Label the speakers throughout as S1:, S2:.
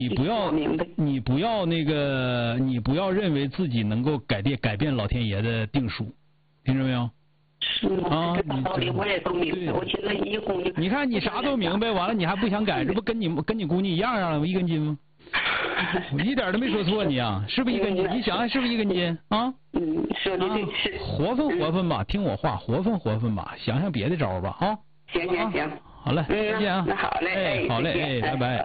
S1: 你不要你不要认为自己能够改变老天爷的定数，听着没有？
S2: 是啊，这道理我也都明白。我现在一共
S1: 你看你啥都明白，完了你还不想改，这不跟你姑娘一样了吗？一根筋吗？我一点都没说错你啊，是不是一根筋？你想想是不是一根筋啊？
S2: 说的对，是。
S1: 活分吧，听我话，活分吧，想想别的招吧啊。
S2: 行，
S1: 好嘞，再见啊。
S2: 那好嘞，
S1: 好嘞，拜拜，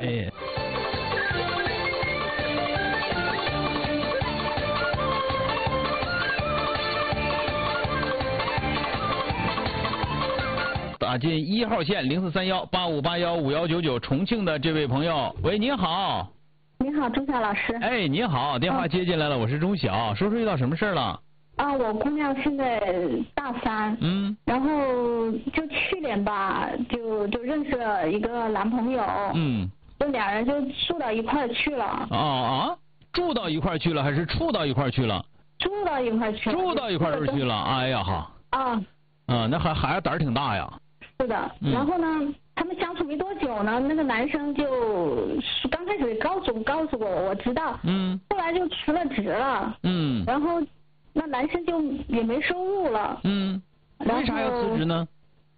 S1: 打进1号线043185815199重庆的这位朋友，喂，你好。
S3: 你好，钟晓老师。
S1: 哎，你好，电话接进来了，我是钟晓，说说遇到什么事了？
S3: 啊，我姑娘现在大3，然后就去年吧，就认识了一个男朋友，就俩人就住到一块儿去了。住到一块儿去了还是处到一块儿去了？住到一块儿去了。住到一块儿去了，哎呀哈。那孩子胆儿挺大呀。是的，然后呢，他们相处没多久呢，那个男生就刚开始告诉过我知道，后来就辞了职了，然后那男生就也没收入了，为啥要辞职呢？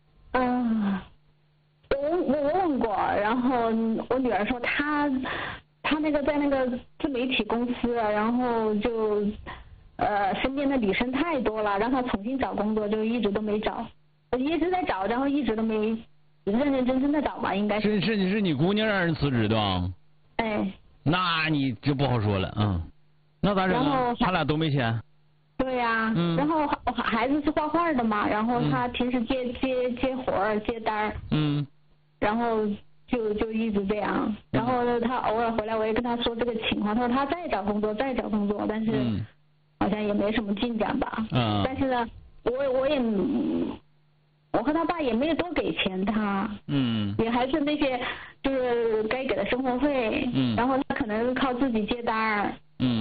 S3: 我问过，然后我女儿说她那个在那个自媒体公司，然后就身边的女生太多了，让她重新找工作，就一直都没找。我一直在找，然后一直都没认真的找吧，应该是。是你姑娘让人辞职的吧？哎。那你就不好说了，那咋整啊？他俩都没钱。对呀。然后孩子是画画的嘛，然后他平时接活儿接单儿。然后就一直这样，然后呢，他偶尔回来，我也跟他说这个情况，他说他再找工作，但是好像也没什么进展吧。但是呢，我和他爸也没有多给钱他，也还是那些就是该给的生活费，然后他可能靠自己接单儿。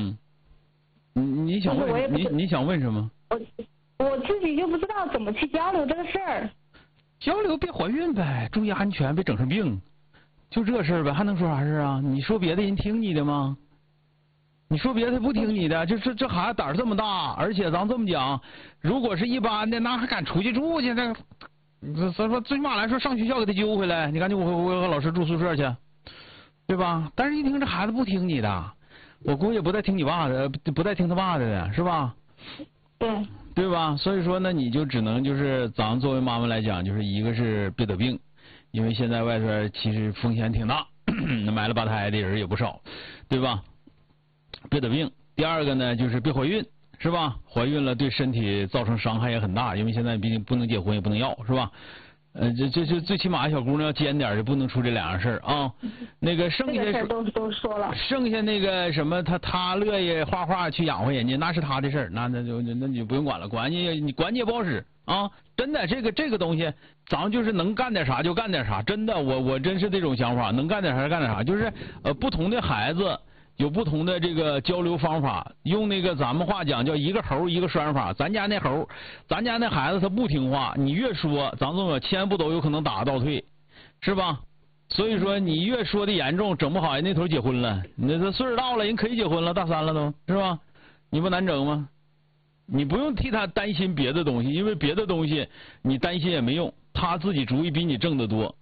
S3: 你想问什么？我自己就不知道怎么去交流这个事儿。交流别怀孕呗，注意安全，别整上病，就这事儿呗，还能说啥事啊？你说别的人听你的吗？你说别的他不听你的，就是这孩子胆儿这么大，而且咱这么讲，如果是一般的，那还敢出去住去？咱说最起码来说，上学校给他揪回来，你赶紧我和老师住宿舍去，对吧？但是一听这孩子不听你的，我估计也不带听你爸的，不带听他爸的，是吧？对吧？所以说呢，你就只能就是咱们作为妈妈来讲，就是一个是别得病，因为现在外边其实风险挺大，买了8胎的人也不少，对吧？别得病。第二个呢，就是别怀孕，是吧？怀孕了对身体造成伤害也很大，因为现在毕竟不能结婚也不能要，是吧？这最起码小姑娘要尖点，就不能出这2样事啊。那个剩下的都说了，剩下那个什么，他乐意画画去养活人家，那是他的事儿，那你就不用管了，管你也不好使啊。真的，这个东西，咱们就是能干点啥就干点啥，真的，我真是这种想法，能干点啥就干点啥，就是不同的孩子有不同的这个交流方法，用那个咱们话讲叫一个猴一个拴法。咱家那孩子他不听话，你越说，咱这么千步都有可能打个倒退，是吧？所以说你越说的严重，整不好人那头结婚了，你这岁数到了，人可以结婚了，大3了都，是吧？你不难整吗？你不用替他担心别的东西，因为别的东西你担心也没用，他自己主意比你挣得多。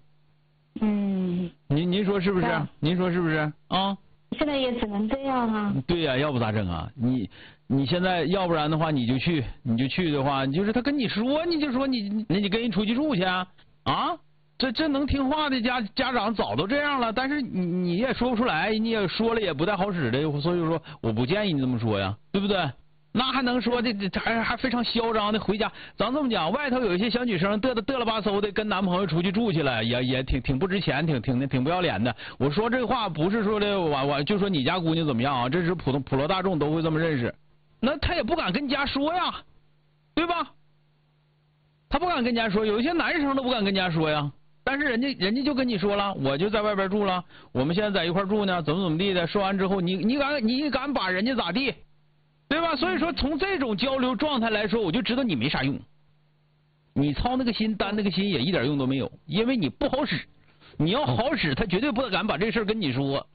S3: 您说是不是？您说是不是啊？现在也只能这样啊。对呀，要不咋整啊？你现在要不然的话，你就去的话，就是他跟你说，你就说你跟人出去住去啊？这能听话的家长早都这样了，但是你也说不出来，你也说了也不太好使的，所以说我不建议你这么说呀，对不对？那还能说的还非常嚣张的回家？咱这么讲，外头有一些小女生嘚了吧嗖的跟男朋友出去住去了，也挺不值钱，挺不要脸的。我说这话不是说的我就说你家姑娘怎么样啊？这是普罗大众都会这么认识。那他也不敢跟家说呀，对吧？他不敢跟家说，有一些男生都不敢跟家说呀。但是人家就跟你说了，我就在外边住了，我们现在在一块住呢，怎么地的。说完之后，你敢把人家咋地？对吧？所以说从这种交流状态来说，我就知道你没啥用，你操那个心担那个心也一点用都没有，因为你不好使。你要好使，他绝对不敢把这事跟你说。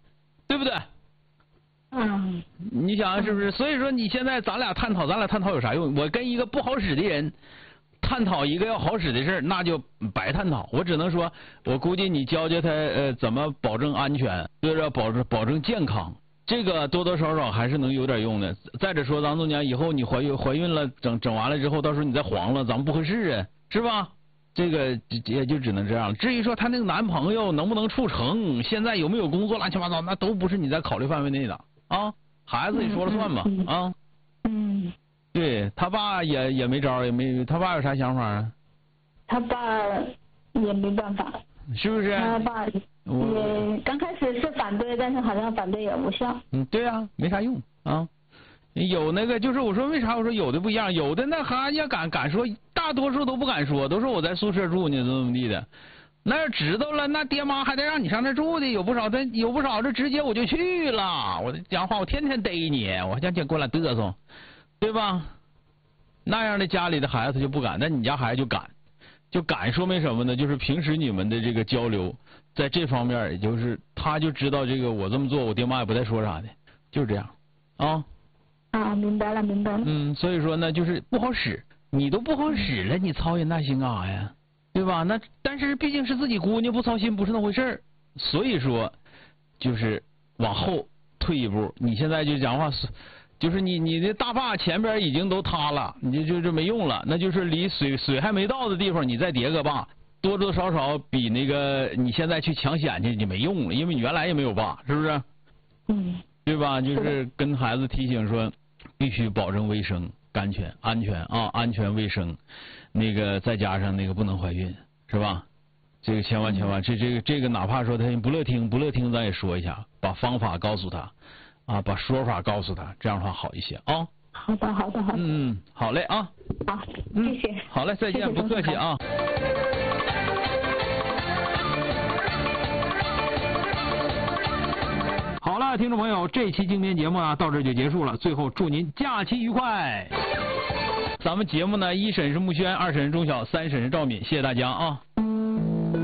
S1: 对不对？
S2: 嗯。
S1: 你想是不是？所以说你现在咱俩探讨有啥用？我跟一个不好使的人探讨一个要好使的事儿，那就白探讨。我只能说，我估计你教他怎么保证安全，对着保证健康，这个多多少少还是能有点用的。再者说，咱总讲以后你怀孕了，整完了之后，到时候你再黄了，咱们不合适啊，是吧？这个也就只能这样。至于说她那个男朋友能不能处成，现在有没有工作，乱七八糟，那都不是你在考虑范围内的啊。孩子你说了算吧啊。
S2: 嗯。
S1: 对他爸也没招，他爸有啥想法啊？
S2: 他爸也没办法。
S1: 是不是？
S2: 他爸也刚开始是反对，但是好像反对也无效。
S1: 对啊，没啥用啊。有那个就是我说为啥我说有的不一样，有的那还要敢说，大多数都不敢说，都说我在宿舍住呢，怎么地的。那要知道了，那爹妈还得让你上那住的，有不少这直接我就去了。我讲话我天天逮你，我还想过来嘚瑟，对吧？那样的家里的孩子就不敢，但你家孩子就敢，说明什么呢？就是平时你们的这个交流，在这方面，也就是他就知道这个我这么做，我爹妈也不带说啥的，就是这样啊。
S2: 啊，明白了。
S1: 所以说呢，就是不好使，你都不好使了，你操心那心干啥呀？对吧？那但是毕竟是自己姑娘，不操心不是那回事儿。所以说，就是往后退一步，你现在就讲话，就是你的大坝前边已经都塌了，你就没用了，那就是离水还没到的地方，你再叠个坝，多多少少比那个你现在去抢险去你没用了，因为你原来也没有坝，是不是？对吧？就是跟孩子提醒说，必须保证卫生、安全啊，安全卫生。那个再加上那个不能怀孕，是吧？这个千万，这个哪怕说他不乐听，咱也说一下，把方法告诉他，啊，把说法告诉他，这样的话好一些啊。
S2: 好的。
S1: 好嘞啊。
S2: 好，谢谢。
S1: 好嘞，再见，不客气啊。好了，听众朋友，这期精编节目呢到这就结束了。最后祝您假期愉快。咱们节目呢，一审是木轩，二审是钟晓，三审是赵敏，谢谢大家啊。